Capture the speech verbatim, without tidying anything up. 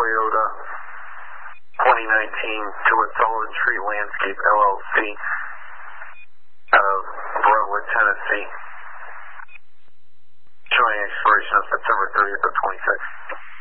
Toyota twenty nineteen to a Sullivan Street Landscape L L C out of Brentwood, Tennessee, showing expiration on September thirtieth of twenty-six.